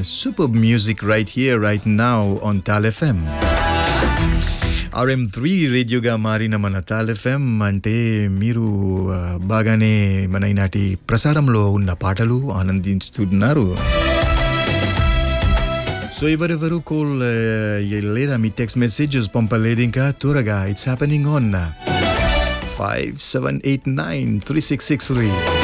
superb music right here, right now on Tal FM. RM3 రేడియోగా మారిన మన తాల్ FM అంటే మీరు బాగానే మన ఈనాటి ప్రసారంలో ఉన్న పాటలు ఆనందించుతున్నారు. సో ఎవరెవరు కాల్ లేదా మీ టెక్స్ట్ మెసేజెస్ పంపలేదు ఇంకా త్వరగా. It's happening on 57893663.